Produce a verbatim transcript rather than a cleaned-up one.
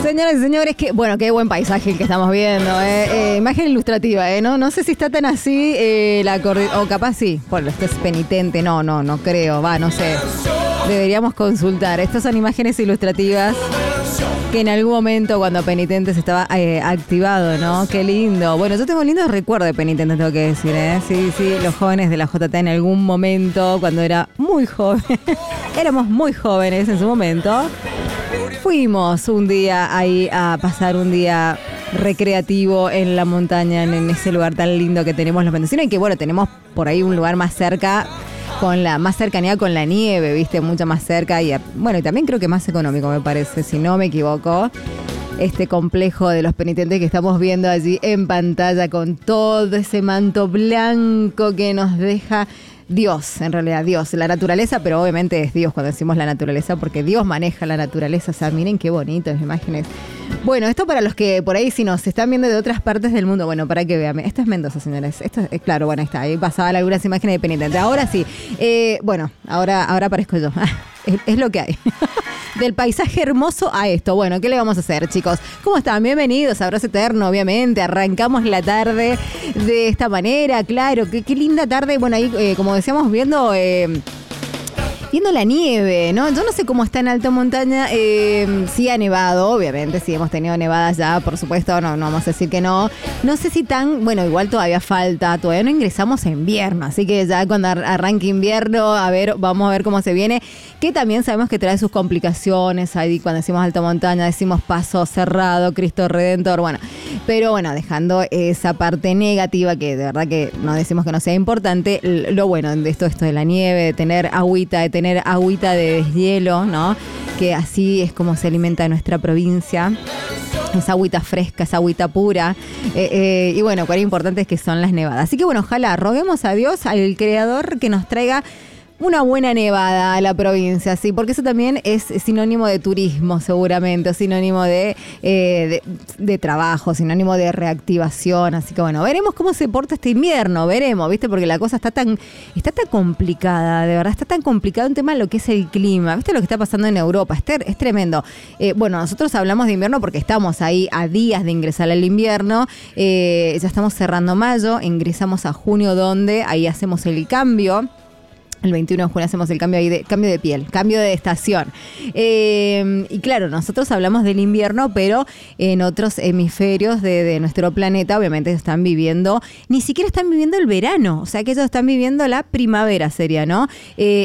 Señoras y señores, que, bueno, qué buen paisaje que estamos viendo, eh. Eh, imagen ilustrativa, eh, ¿no? No sé si está tan así, eh, la corri- o capaz sí, bueno, esto es penitente, no, no, no creo, va, no sé. Deberíamos consultar. Estas son imágenes ilustrativas que en algún momento cuando Penitentes estaba eh, activado, ¿no? Qué lindo. Bueno, yo tengo un lindo recuerdo de Penitentes, tengo que decir, ¿eh? Sí, sí, los jóvenes de la J T en algún momento, cuando era muy joven, éramos muy jóvenes en su momento, fuimos un día ahí a pasar un día recreativo en la montaña, en ese lugar tan lindo que tenemos los mendocinos y que, bueno, tenemos por ahí un lugar más cerca, con la más cercanía con la nieve, viste, mucho más cerca y bueno, y también creo que más económico, me parece, si no me equivoco, este complejo de los Penitentes que estamos viendo allí en pantalla con todo ese manto blanco que nos deja Dios, en realidad Dios, la naturaleza, pero obviamente es Dios cuando decimos la naturaleza, porque Dios maneja la naturaleza, o sea, miren qué bonitas imágenes. Bueno, esto para los que por ahí si nos están viendo de otras partes del mundo, bueno, para que vean, esto es Mendoza, señores, esto es, claro, bueno, ahí está, ahí pasaban algunas imágenes de Penitente, ahora sí, eh, bueno, ahora, ahora aparezco yo, es, es lo que hay. Del paisaje hermoso a esto. Bueno, ¿qué le vamos a hacer, chicos? ¿Cómo están? Bienvenidos a Abrazo Eterno, obviamente. Arrancamos la tarde de esta manera, claro. Qué, qué linda tarde. Bueno, ahí, eh, como decíamos, viendo... Eh, Viendo la nieve, ¿no? Yo no sé cómo está en alta montaña. Eh, sí ha nevado, obviamente. Sí hemos tenido nevadas ya, por supuesto. No, no vamos a decir que no. No sé si tan... Bueno, igual todavía falta. Todavía no ingresamos a invierno. Así que ya cuando arranque invierno, a ver, vamos a ver cómo se viene. Que también sabemos que trae sus complicaciones. Ahí cuando decimos alta montaña, decimos paso cerrado, Cristo Redentor. Bueno, pero bueno, dejando esa parte negativa que de verdad que no decimos que no sea importante. Lo bueno de esto, esto de la nieve, de tener agüita, de tener tener agüita de deshielo, ¿no? Que así es como se alimenta nuestra provincia. Esa agüita fresca, esa agüita pura. Eh, eh, y bueno, cuán importantes que son las nevadas. Así que bueno, ojalá roguemos a Dios, al Creador, que nos traiga una buena nevada a la provincia, sí, porque eso también es sinónimo de turismo, seguramente, o sinónimo de, eh, de, de trabajo, sinónimo de reactivación. Así que bueno, veremos cómo se porta este invierno, veremos, ¿viste? Porque la cosa está tan, está tan complicada, de verdad, está tan complicado un tema de lo que es el clima. ¿Viste lo que está pasando en Europa? Es, ter, es tremendo. Eh, bueno, nosotros hablamos de invierno porque estamos ahí a días de ingresar al invierno. Eh, ya estamos cerrando mayo, ingresamos a junio, donde ahí hacemos el cambio. El veintiuno de junio hacemos el cambio ahí de cambio de piel, cambio de estación. Eh, y claro, nosotros hablamos del invierno, pero en otros hemisferios de, de nuestro planeta, obviamente están viviendo, ni siquiera están viviendo el verano. O sea que ellos están viviendo la primavera, sería, ¿no? Eh,